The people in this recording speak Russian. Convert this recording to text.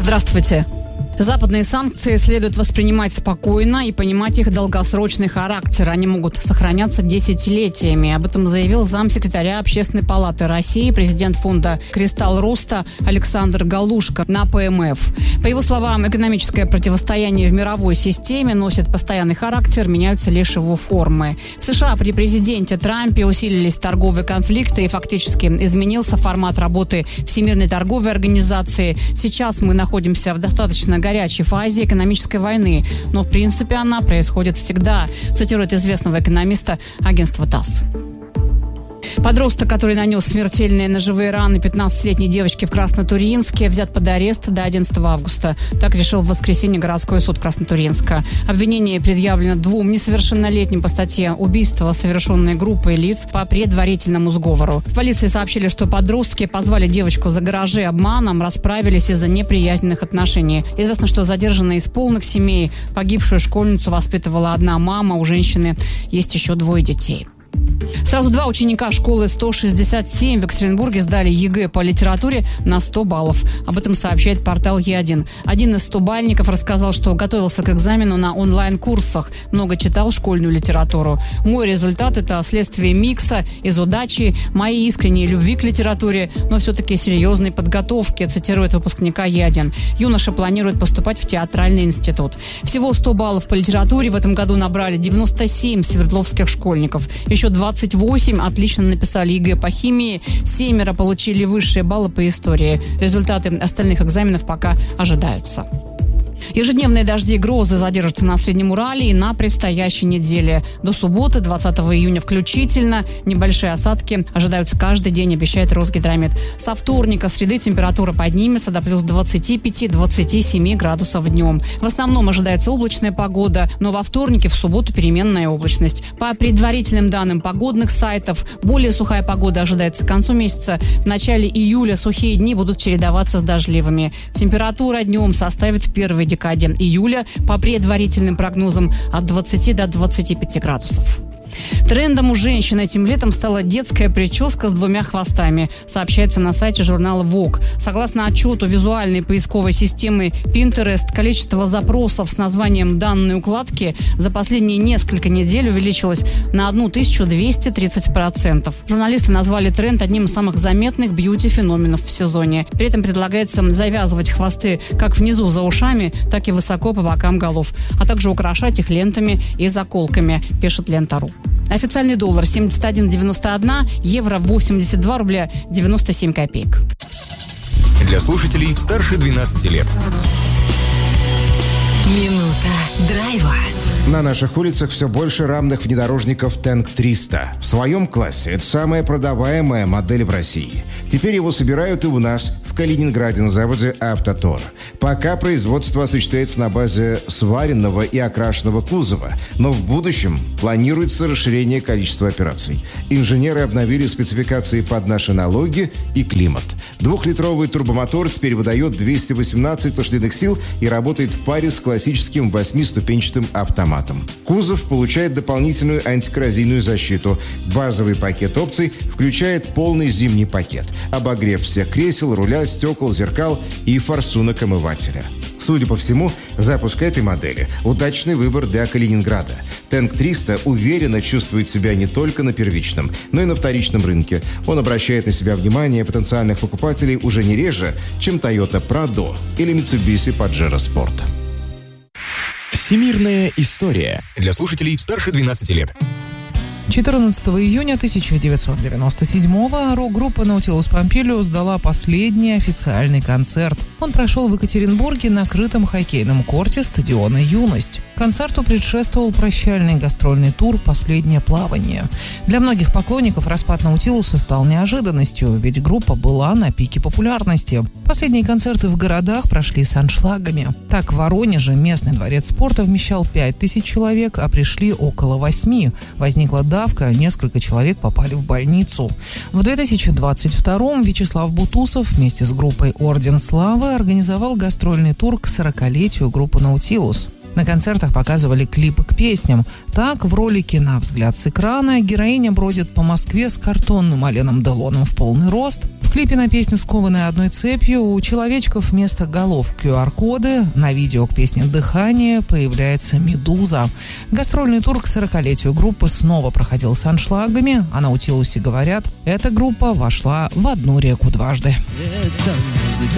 Здравствуйте. Западные санкции следует воспринимать спокойно и понимать их долгосрочный характер. Они могут сохраняться десятилетиями. Об этом заявил замсекретаря Общественной палаты России, президент фонда «Кристалл роста» Александр Галушко на ПМФ. По его словам, экономическое противостояние в мировой системе носит постоянный характер, меняются лишь его формы. В США при президенте Трампе усилились торговые конфликты и фактически изменился формат работы Всемирной торговой организации. Сейчас мы находимся в достаточно горячей фазе экономической войны, но в принципе она происходит всегда, цитирует известного экономиста агентства ТАСС. Подросток, который нанес смертельные ножевые раны 15-летней девочке в Краснотурьинске, взят под арест до 11 августа. Так решил в воскресенье городской суд Краснотурьинска. Обвинение предъявлено двум несовершеннолетним по статье «Убийство, совершенное группой лиц по предварительному сговору». В полиции сообщили, что подростки позвали девочку за гаражи обманом, расправились из-за неприязненных отношений. Известно, что задержанные из полных семей. Погибшую школьницу воспитывала одна мама, у женщины есть еще 2 детей. Сразу 2 ученика школы 167 в Екатеринбурге сдали ЕГЭ по литературе на 100 баллов. Об этом сообщает портал Е1. Один из 100-бальников рассказал, что готовился к экзамену на онлайн-курсах. Много читал школьную литературу. Мой результат – это следствие микса из удачи, моей искренней любви к литературе, но все-таки серьезной подготовки, цитирует выпускника Е1. Юноша планирует поступать в театральный институт. Всего 100 баллов по литературе в этом году набрали 97 свердловских школьников. Еще 28 отлично написали ЕГЭ по химии, 7 получили высшие баллы по истории. Результаты остальных экзаменов пока ожидаются. Ежедневные дожди и грозы задержатся на Среднем Урале и на предстоящей неделе. До субботы, 20 июня включительно, небольшие осадки ожидаются каждый день, обещает Росгидромет. Со вторника, среды температура поднимется до плюс 25-27 градусов днем. В основном ожидается облачная погода, но во вторник и в субботу переменная облачность. По предварительным данным погодных сайтов, более сухая погода ожидается к концу месяца. В начале июля сухие дни будут чередоваться с дождливыми. Температура днем составит в первой декаде июля по предварительным прогнозам от 20 до 25 градусов. Трендом у женщин этим летом стала детская прическа с 2 хвостами, сообщается на сайте журнала Vogue. Согласно отчету визуальной поисковой системы Pinterest, количество запросов с названием данной укладки за последние несколько недель увеличилось на 1230%. Журналисты назвали тренд одним из самых заметных бьюти-феноменов в сезоне. При этом предлагается завязывать хвосты как внизу за ушами, так и высоко по бокам голов, а также украшать их лентами и заколками, пишет Лента.ру. Официальный доллар 71,91, евро 82 рубля 97 копеек. Для слушателей старше 12 лет. Минута драйва. На наших улицах все больше рамных внедорожников Tank 300. В своем классе это самая продаваемая модель в России. Теперь его собирают и у нас, в Калининграде, на заводе «Автотор». Пока производство осуществляется на базе сваренного и окрашенного кузова, но в будущем планируется расширение количества операций. Инженеры обновили спецификации под наши налоги и климат. 2-литровый турбомотор теперь выдает 218 лошадиных сил и работает в паре с классическим 8-ступенчатым автоматом. Кузов получает дополнительную антикоррозийную защиту. Базовый пакет опций включает полный зимний пакет. Обогрев всех кресел, руля, стекол, зеркал и форсунок омывателя. Судя по всему, запуск этой модели – удачный выбор для Калининграда. Tank 300 уверенно чувствует себя не только на первичном, но и на вторичном рынке. Он обращает на себя внимание потенциальных покупателей уже не реже, чем Toyota Prado или Mitsubishi Pajero Sport. Всемирная история. Для слушателей старше 12 лет. 14 июня 1997-го рок-группа Nautilus Pompilius дала последний официальный концерт. Он прошел в Екатеринбурге на крытом хоккейном корте стадиона «Юность». Концерту предшествовал прощальный гастрольный тур «Последнее плавание». Для многих поклонников распад Наутилуса стал неожиданностью, ведь группа была на пике популярности. Последние концерты в городах прошли с аншлагами. Так, в Воронеже местный дворец спорта вмещал 5000 человек, а пришли около 8. Возникла давка, несколько человек попали в больницу. В 2022-м Вячеслав Бутусов вместе с группой «Орден Славы» организовал гастрольный тур к 40-летию группы «Наутилус». На концертах показывали клипы к песням. Так, в ролике «На взгляд с экрана» героиня бродит по Москве с картонным Аленом Делоном в полный рост. В клипе на песню «Скованная одной цепью» у человечков вместо голов QR-коды. На видео к песне «Дыхание» появляется медуза. Гастрольный тур к 40-летию группы снова проходил с аншлагами, а на Наутилусе говорят, эта группа вошла в одну реку дважды.